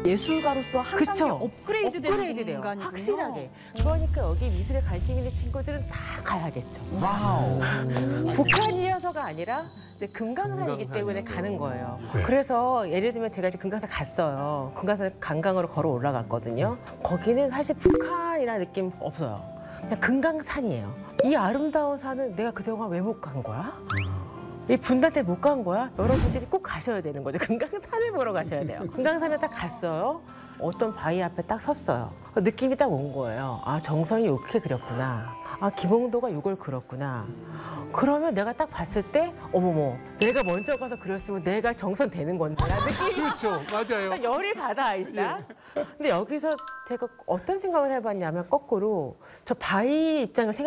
예술가로서 한 그쵸. 단계 업그레이드 돼요. 공간이군요. 확실하게. 그러니까 여기 미술에 관심 있는 친구들은 다 가야겠죠. 와우. 북한이어서가 아니라 이제 금강산이기 때문에 가는 거예요. 그래서 예를 들면 제가 이제 금강산 갔어요. 금강산 관광으로 걸어 올라갔거든요. 거기는 사실 북한이라는 느낌 없어요. 그냥 금강산이에요. 이 아름다운 산은 내가 그동안 왜 못 간 거야? 이 분단 때 못 간 거야? 여러분들이 꼭 가셔야 되는 거죠. 금강산을 보러 가셔야 돼요. 금강산에 딱 갔어요. 어떤 바위 앞에 딱 섰어요. 느낌이 딱 온 거예요. 아, 정선이 이렇게 그렸구나. 아, 김홍도가 이걸 그렸구나. 그러면 내가 딱 봤을 때 어머머, 내가 먼저 가서 그렸으면 내가 정선 되는 건데. 느낌이 그렇죠, 맞아요. 열이 받아 일단. 근데 여기서 제가 어떤 생각을 해봤냐면 거꾸로 저 바위 입장을